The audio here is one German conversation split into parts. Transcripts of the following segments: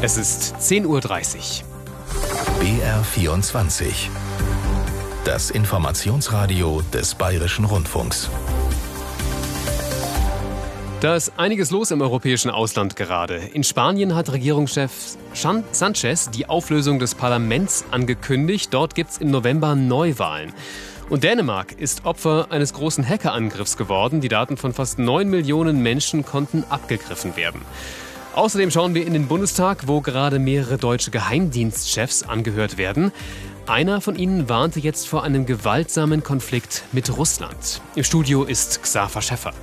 Es ist 10:30 Uhr. BR24. Das Informationsradio des Bayerischen Rundfunks. Da ist einiges los im europäischen Ausland gerade. In Spanien hat Regierungschef Sánchez die Auflösung des Parlaments angekündigt. Dort gibt es im November Neuwahlen. Und Dänemark ist Opfer eines großen Hackerangriffs geworden. Die Daten von fast 9 Millionen Menschen konnten abgegriffen werden. Außerdem schauen wir in den Bundestag, wo gerade mehrere deutsche Geheimdienstchefs angehört werden. Einer von ihnen warnte jetzt vor einem gewaltsamen Konflikt mit Russland. Im Studio ist Xaver Schäffer.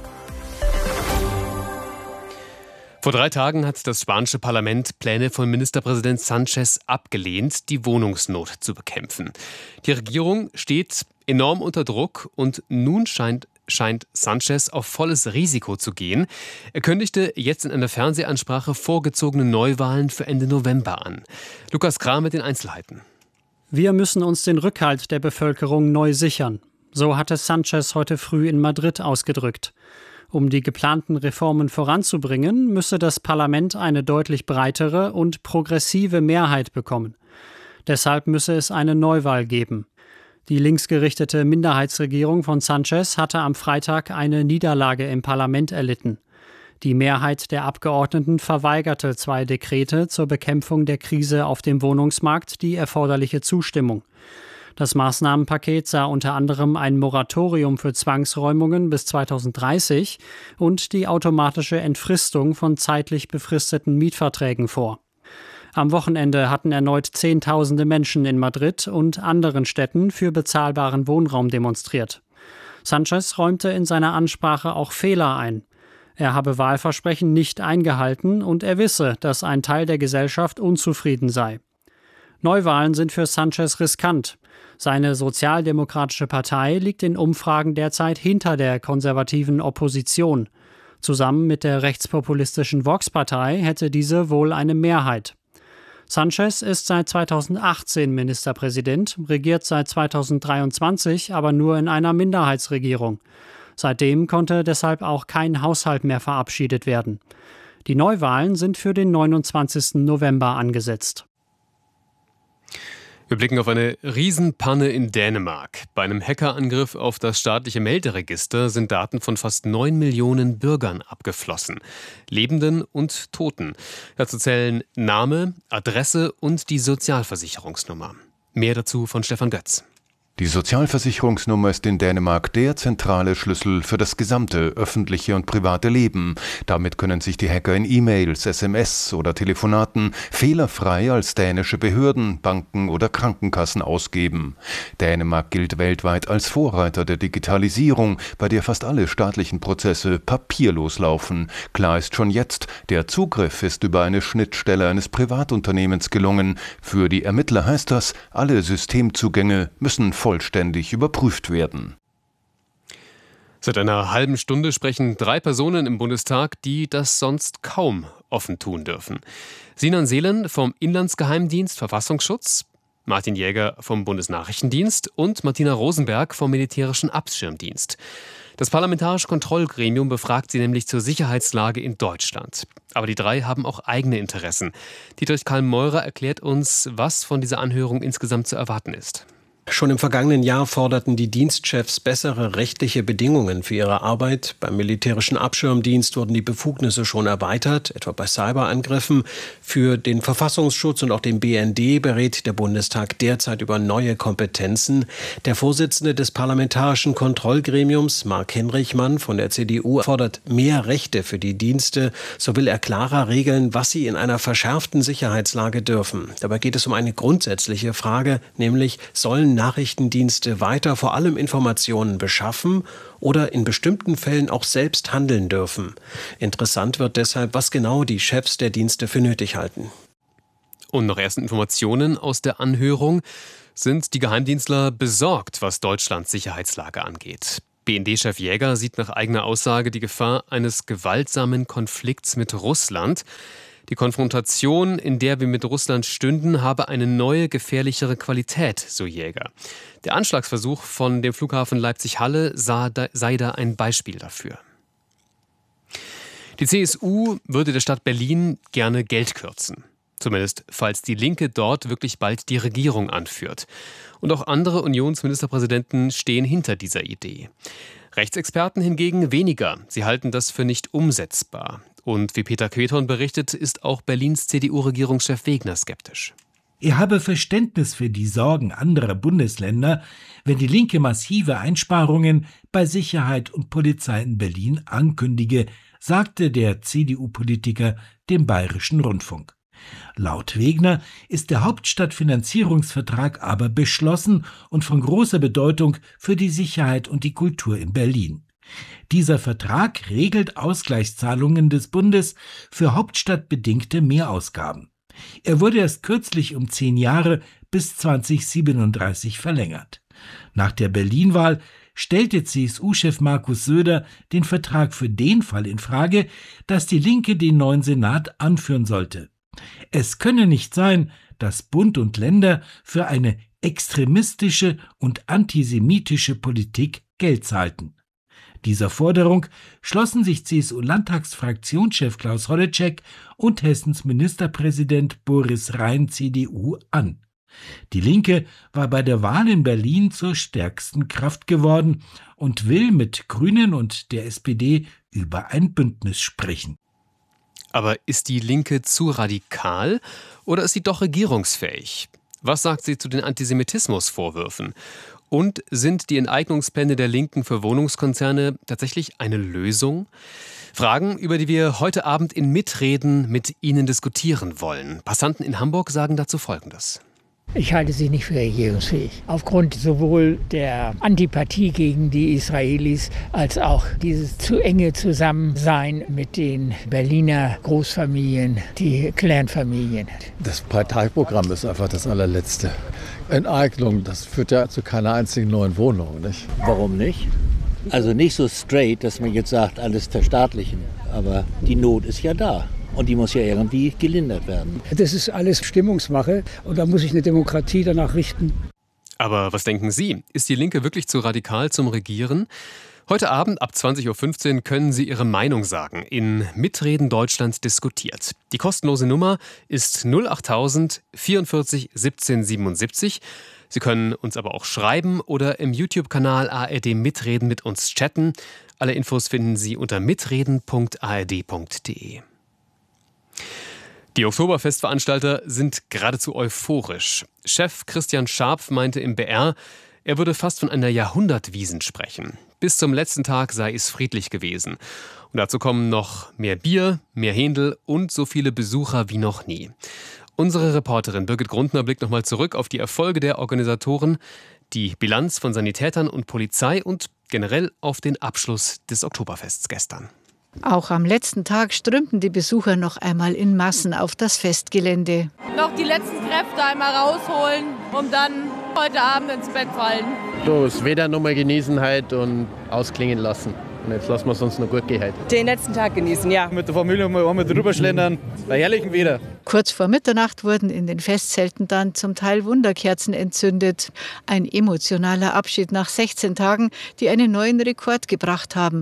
Vor 3 Tagen hat das spanische Parlament Pläne von Ministerpräsident Sánchez abgelehnt, die Wohnungsnot zu bekämpfen. Die Regierung steht enorm unter Druck und nun scheint Sánchez auf volles Risiko zu gehen. Er kündigte jetzt in einer Fernsehansprache vorgezogene Neuwahlen für Ende November an. Lukas Kram mit den Einzelheiten. Wir müssen uns den Rückhalt der Bevölkerung neu sichern. So hatte Sánchez heute früh in Madrid ausgedrückt. Um die geplanten Reformen voranzubringen, müsse das Parlament eine deutlich breitere und progressive Mehrheit bekommen. Deshalb müsse es eine Neuwahl geben. Die linksgerichtete Minderheitsregierung von Sánchez hatte am Freitag eine Niederlage im Parlament erlitten. Die Mehrheit der Abgeordneten verweigerte 2 Dekrete zur Bekämpfung der Krise auf dem Wohnungsmarkt die erforderliche Zustimmung. Das Maßnahmenpaket sah unter anderem ein Moratorium für Zwangsräumungen bis 2030 und die automatische Entfristung von zeitlich befristeten Mietverträgen vor. Am Wochenende hatten erneut Zehntausende Menschen in Madrid und anderen Städten für bezahlbaren Wohnraum demonstriert. Sánchez räumte in seiner Ansprache auch Fehler ein. Er habe Wahlversprechen nicht eingehalten und er wisse, dass ein Teil der Gesellschaft unzufrieden sei. Neuwahlen sind für Sánchez riskant. Seine sozialdemokratische Partei liegt in Umfragen derzeit hinter der konservativen Opposition. Zusammen mit der rechtspopulistischen Vox-Partei hätte diese wohl eine Mehrheit. Sánchez ist seit 2018 Ministerpräsident, regiert seit 2023 aber nur in einer Minderheitsregierung. Seitdem konnte deshalb auch kein Haushalt mehr verabschiedet werden. Die Neuwahlen sind für den 29. November angesetzt. Wir blicken auf eine Riesenpanne in Dänemark. Bei einem Hackerangriff auf das staatliche Melderegister sind Daten von fast 9 Millionen Bürgern abgeflossen. Lebenden und Toten. Dazu zählen Name, Adresse und die Sozialversicherungsnummer. Mehr dazu von Stefan Götz. Die Sozialversicherungsnummer ist in Dänemark der zentrale Schlüssel für das gesamte öffentliche und private Leben. Damit können sich die Hacker in E-Mails, SMS oder Telefonaten fehlerfrei als dänische Behörden, Banken oder Krankenkassen ausgeben. Dänemark gilt weltweit als Vorreiter der Digitalisierung, bei der fast alle staatlichen Prozesse papierlos laufen. Klar ist schon jetzt, der Zugriff ist über eine Schnittstelle eines Privatunternehmens gelungen. Für die Ermittler heißt das, alle Systemzugänge müssen vollständig überprüft werden. Seit einer halben Stunde sprechen 3 Personen im Bundestag, die das sonst kaum offen tun dürfen. Sinan Seelen vom Inlandsgeheimdienst Verfassungsschutz, Martin Jäger vom Bundesnachrichtendienst und Martina Rosenberg vom Militärischen Abschirmdienst. Das Parlamentarische Kontrollgremium befragt sie nämlich zur Sicherheitslage in Deutschland. Aber die 3 haben auch eigene Interessen. Dietrich Kalm-Meurer erklärt uns, was von dieser Anhörung insgesamt zu erwarten ist. Schon im vergangenen Jahr forderten die Dienstchefs bessere rechtliche Bedingungen für ihre Arbeit. Beim Militärischen Abschirmdienst wurden die Befugnisse schon erweitert, etwa bei Cyberangriffen. Für den Verfassungsschutz und auch den BND berät der Bundestag derzeit über neue Kompetenzen. Der Vorsitzende des Parlamentarischen Kontrollgremiums, Marc Henrichmann von der CDU, fordert mehr Rechte für die Dienste. So will er klarer regeln, was sie in einer verschärften Sicherheitslage dürfen. Dabei geht es um eine grundsätzliche Frage, nämlich sollen Nachrichtendienste weiter vor allem Informationen beschaffen oder in bestimmten Fällen auch selbst handeln dürfen. Interessant wird deshalb, was genau die Chefs der Dienste für nötig halten. Und noch erste Informationen aus der Anhörung. Sind die Geheimdienstler besorgt, was Deutschlands Sicherheitslage angeht? BND-Chef Jäger sieht nach eigener Aussage die Gefahr eines gewaltsamen Konflikts mit Russland. Die Konfrontation, in der wir mit Russland stünden, habe eine neue, gefährlichere Qualität, so Jäger. Der Anschlagsversuch von dem Flughafen Leipzig-Halle sei da ein Beispiel dafür. Die CSU würde der Stadt Berlin gerne Geld kürzen. Zumindest, falls die Linke dort wirklich bald die Regierung anführt. Und auch andere Unionsministerpräsidenten stehen hinter dieser Idee. Rechtsexperten hingegen weniger. Sie halten das für nicht umsetzbar. Und wie Peter Quethorn berichtet, ist auch Berlins CDU-Regierungschef Wegner skeptisch. Er habe Verständnis für die Sorgen anderer Bundesländer, wenn die Linke massive Einsparungen bei Sicherheit und Polizei in Berlin ankündige, sagte der CDU-Politiker dem Bayerischen Rundfunk. Laut Wegner ist der Hauptstadtfinanzierungsvertrag aber beschlossen und von großer Bedeutung für die Sicherheit und die Kultur in Berlin. Dieser Vertrag regelt Ausgleichszahlungen des Bundes für hauptstadtbedingte Mehrausgaben. Er wurde erst kürzlich um 10 Jahre bis 2037 verlängert. Nach der Berlin-Wahl stellte CSU-Chef Markus Söder den Vertrag für den Fall in Frage, dass die Linke den neuen Senat anführen sollte. Es könne nicht sein, dass Bund und Länder für eine extremistische und antisemitische Politik Geld zahlten. Dieser Forderung schlossen sich CSU-Landtagsfraktionschef Klaus Holleczek und Hessens Ministerpräsident Boris Rhein CDU an. Die Linke war bei der Wahl in Berlin zur stärksten Kraft geworden und will mit Grünen und der SPD über ein Bündnis sprechen. Aber ist die Linke zu radikal oder ist sie doch regierungsfähig? Was sagt sie zu den Antisemitismusvorwürfen? Und sind die Enteignungspläne der Linken für Wohnungskonzerne tatsächlich eine Lösung? Fragen, über die wir heute Abend in Mitreden mit Ihnen diskutieren wollen. Passanten in Hamburg sagen dazu Folgendes. Ich halte sie nicht für regierungsfähig. Aufgrund sowohl der Antipathie gegen die Israelis als auch dieses zu enge Zusammensein mit den Berliner Großfamilien, die Clanfamilien. Das Parteiprogramm ist einfach das allerletzte. Enteignung, das führt ja zu keiner einzigen neuen Wohnung, nicht? Warum nicht? Also nicht so straight, dass man jetzt sagt, alles verstaatlichen. Aber die Not ist ja da. Und die muss ja irgendwie gelindert werden. Das ist alles Stimmungsmache und da muss sich eine Demokratie danach richten. Aber was denken Sie? Ist die Linke wirklich zu radikal zum Regieren? Heute Abend ab 20.15 Uhr können Sie Ihre Meinung sagen. In Mitreden Deutschland diskutiert. Die kostenlose Nummer ist 08000 44 17 77. Sie können uns aber auch schreiben oder im YouTube-Kanal ARD Mitreden mit uns chatten. Alle Infos finden Sie unter mitreden.ard.de. Die Oktoberfestveranstalter sind geradezu euphorisch. Chef Christian Scharpf meinte im BR, er würde fast von einer Jahrhundertwiesn sprechen. Bis zum letzten Tag sei es friedlich gewesen. Und dazu kommen noch mehr Bier, mehr Händel und so viele Besucher wie noch nie. Unsere Reporterin Birgit Grundner blickt nochmal zurück auf die Erfolge der Organisatoren, die Bilanz von Sanitätern und Polizei und generell auf den Abschluss des Oktoberfests gestern. Auch am letzten Tag strömten die Besucher noch einmal in Massen auf das Festgelände. Noch die letzten Kräfte einmal rausholen, um dann heute Abend ins Bett fallen. So, das Wetter nochmal genießen halt und ausklingen lassen. Und jetzt lassen wir es uns noch gut gehen heute. Den letzten Tag genießen, ja. Mit der Familie mal drüber schlendern, bei herrlichem Wetter. Kurz vor Mitternacht wurden in den Festzelten dann zum Teil Wunderkerzen entzündet. Ein emotionaler Abschied nach 16 Tagen, die einen neuen Rekord gebracht haben.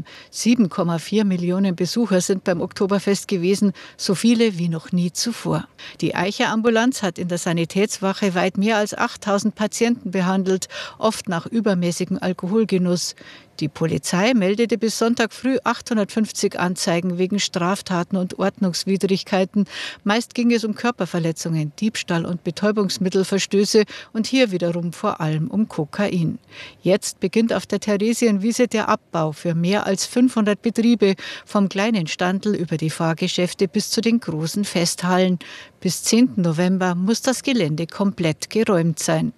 7,4 Millionen Besucher sind beim Oktoberfest gewesen, so viele wie noch nie zuvor. Die Eicher-Ambulanz hat in der Sanitätswache weit mehr als 8000 Patienten behandelt, oft nach übermäßigem Alkoholgenuss. Die Polizei meldete bis Sonntag früh 850 Anzeigen wegen Straftaten und Ordnungswidrigkeiten. Meist ging es um Körperverletzungen, Diebstahl und Betäubungsmittelverstöße und hier wiederum vor allem um Kokain. Jetzt beginnt auf der Theresienwiese der Abbau für mehr als 500 Betriebe, vom kleinen Standel über die Fahrgeschäfte bis zu den großen Festhallen. Bis 10. November muss das Gelände komplett geräumt sein.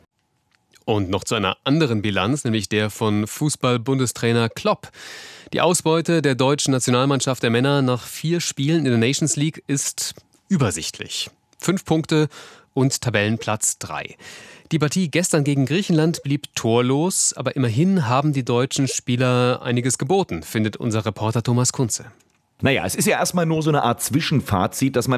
Und noch zu einer anderen Bilanz, nämlich der von Fußball-Bundestrainer Klopp. Die Ausbeute der deutschen Nationalmannschaft der Männer nach 4 Spielen in der Nations League ist übersichtlich. 5 Punkte und Tabellenplatz 3. Die Partie gestern gegen Griechenland blieb torlos, aber immerhin haben die deutschen Spieler einiges geboten, findet unser Reporter Thomas Kunze. Naja, es ist ja erstmal nur so eine Art Zwischenfazit, dass man